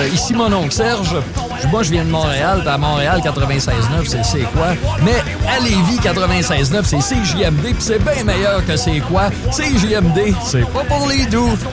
ici mon oncle Serge. Moi, je viens de Montréal, puis à Montréal, 96.9, c'est quoi? Mais à Lévis, 96.9, c'est CJMD, puis c'est bien meilleur que c'est quoi? CJMD, c'est pas pour les doux.